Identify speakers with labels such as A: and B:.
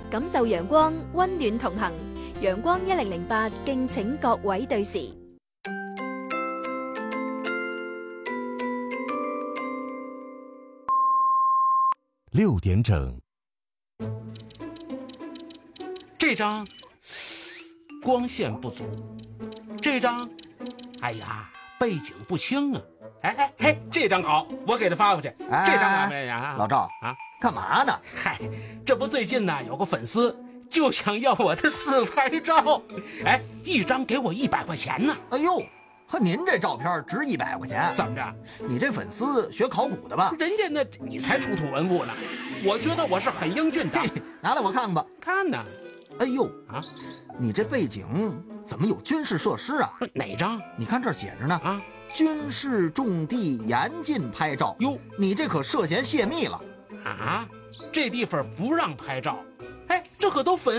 A: 感受陽光，溫暖同行。陽光1008，敬請各位對時。
B: 6點整，
C: 這張光線不足，這張，哎呀，背景不清啊！哎，這張好，我給他發過去。這張哪位呀？
D: 老趙
C: 啊，
D: 幹嘛呢？
C: 嗨，這不最近呢有個粉絲就想要我的自拍照，哎，一張給我100塊錢呢。
D: 哎呦，和您這照片值100塊錢？
C: 怎麼着？
D: 你這粉絲學考古的吧？
C: 人家那你才出土文物呢，我覺得我是很英俊的。
D: 拿來我看看吧。
C: 看呢。
D: 哎呦
C: 啊，
D: 你這背景怎麼有軍事設施啊？
C: 哪張？
D: 你看這兒寫着呢。
C: 啊，
D: 軍事重地嚴禁拍照。
C: 喲，
D: 你這可涉嫌泄密了。
C: 啊，這地方不讓拍照。哎，這可都粉